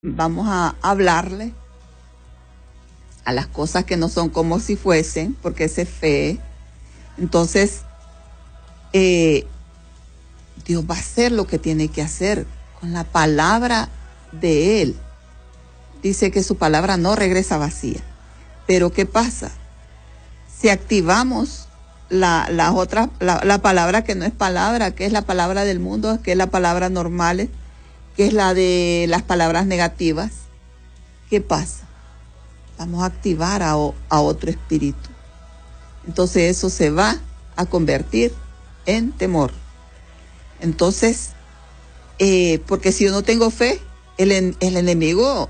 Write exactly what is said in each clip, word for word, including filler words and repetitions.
vamos a hablarle a las cosas que no son como si fuesen, porque esa es fe. Entonces, eh, Dios va a hacer lo que tiene que hacer con la palabra de Él. Dice que su palabra no regresa vacía. Pero ¿qué pasa? Si activamos la, la otra, la, la palabra que no es palabra, que es la palabra del mundo, que es la palabra normal, que es la de las palabras negativas, ¿qué pasa? Vamos a activar a, a otro espíritu. Entonces eso se va a convertir en temor. Entonces, eh, porque si yo no tengo fe, el, el enemigo,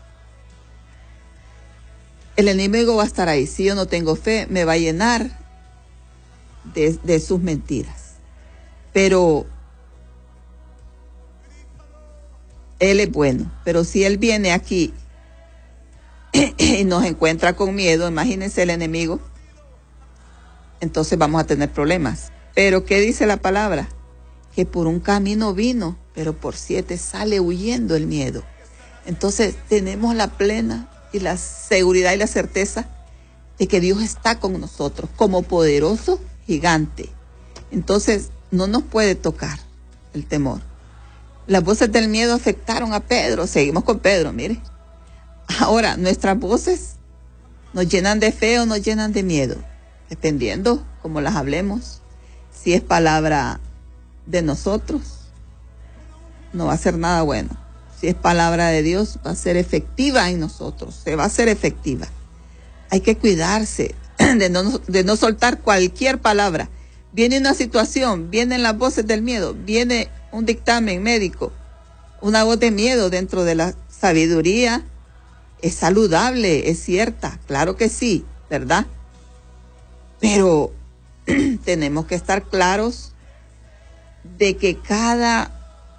el enemigo va a estar ahí. Si yo no tengo fe, me va a llenar de, de sus mentiras. Pero Él es bueno. Pero si Él viene aquí y nos encuentra con miedo, imagínense el enemigo, entonces vamos a tener problemas. Pero ¿qué dice la palabra? Que por un camino vino, pero por siete sale huyendo el miedo. Entonces tenemos la plena y la seguridad y la certeza de que Dios está con nosotros como poderoso gigante. Entonces no nos puede tocar el temor. Las voces del miedo afectaron a Pedro. Seguimos con Pedro, mire. Ahora, nuestras voces nos llenan de fe o nos llenan de miedo, dependiendo cómo las hablemos. Si es palabra de nosotros, no va a ser nada bueno. Si es palabra de Dios, va a ser efectiva en nosotros, se va a hacer efectiva. Hay que cuidarse de no, de no soltar cualquier palabra. Viene una situación, vienen las voces del miedo, viene un dictamen médico, una voz de miedo dentro de la sabiduría. Es saludable, es cierta, claro que sí, ¿verdad? Pero tenemos que estar claros de que cada,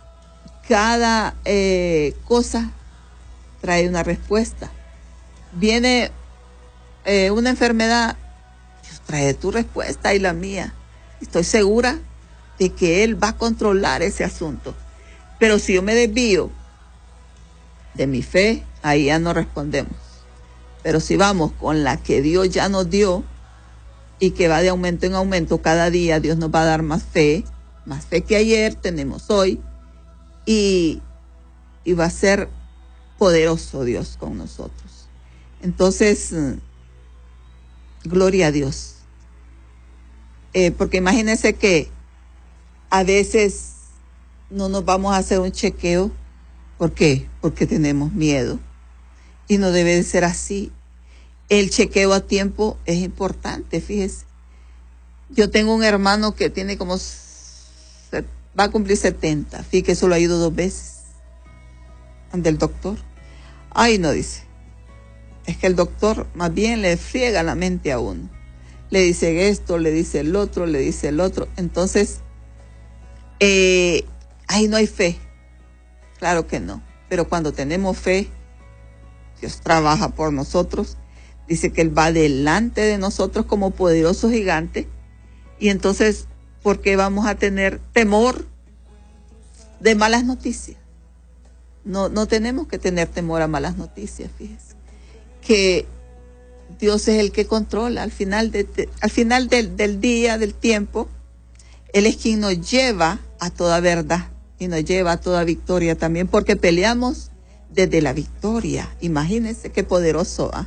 cada eh, cosa trae una respuesta. Viene eh, una enfermedad, Dios trae tu respuesta y la mía. Estoy segura de que Él va a controlar ese asunto. Pero si yo me desvío de mi fe, ahí ya no respondemos. Pero si vamos con la que Dios ya nos dio y que va de aumento en aumento cada día, Dios nos va a dar más fe, más fe que ayer tenemos hoy, y, y va a ser poderoso Dios con nosotros. Entonces, gloria a Dios. Eh, porque imagínense que a veces no nos vamos a hacer un chequeo. ¿Por qué? Porque tenemos miedo. Y no debe de ser así. El chequeo a tiempo es importante, fíjese. Yo tengo un hermano que tiene como, va a cumplir setenta. Fíjese que solo ha ido dos veces ante el doctor. Ay, no, dice. Es que el doctor más bien le friega la mente a uno. Le dice esto, le dice el otro, le dice el otro. Entonces, eh, ahí no hay fe. Claro que no. Pero cuando tenemos fe, Dios trabaja por nosotros. Dice que Él va delante de nosotros como poderoso gigante. Y entonces, ¿por qué vamos a tener temor de malas noticias? No, no tenemos que tener temor a malas noticias, fíjese. Que Dios es el que controla. Al final, de, de, al final del, del día, del tiempo, Él es quien nos lleva a toda verdad y nos lleva a toda victoria también, porque peleamos desde la victoria. Imagínense qué poderoso, ¿ah?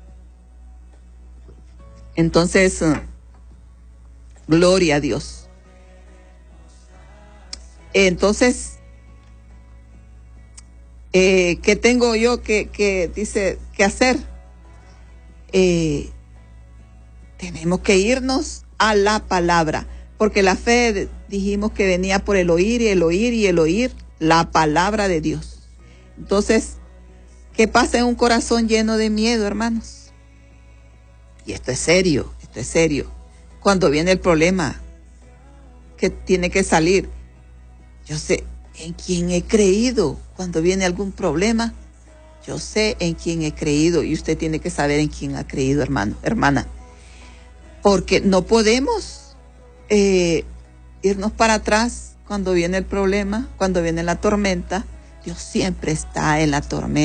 Entonces, uh, gloria a Dios. Entonces, eh, ¿qué tengo yo que, que dice que hacer? Eh, tenemos que irnos a la palabra, porque la fe dijimos que venía por el oír y el oír y el oír la palabra de Dios. Entonces, ¿qué pasa en un corazón lleno de miedo, hermanos? Y esto es serio, esto es serio. Cuando viene el problema que tiene que salir, yo sé en quién he creído. Cuando viene algún problema, yo sé en quién he creído, y usted tiene que saber en quién ha creído, hermano, hermana. Porque no podemos eh, irnos para atrás cuando viene el problema, cuando viene la tormenta. Dios siempre está en la tormenta.